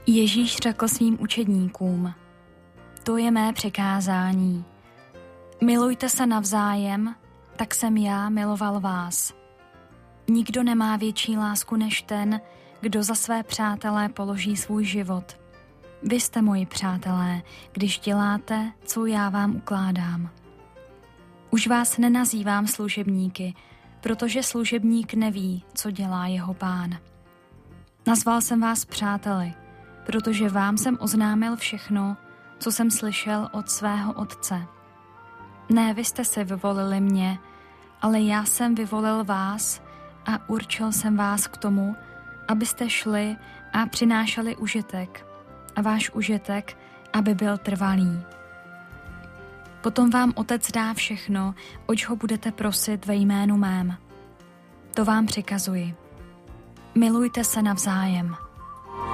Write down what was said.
Ježíš řekl svým učedníkům: To je mé přikázání. Milujte se navzájem, tak jsem já miloval vás. Nikdo nemá větší lásku než ten, kdo za své přátelé položí svůj život. Vy jste moji přátelé, když děláte, co já vám ukládám. Už vás nenazývám služebníky, protože služebník neví, co dělá jeho pán. Nazval jsem vás přáteli, protože vám jsem oznámil všechno, co jsem slyšel od svého otce. Ne, vy jste si vyvolili mě, ale já jsem vyvolil vás a určil jsem vás k tomu, abyste šli a přinášeli užitek, a váš užitek, aby byl trvalý. Potom vám Otec dá všechno, oč ho budete prosit ve jménu mém. To vám přikazuji. Milujte se navzájem.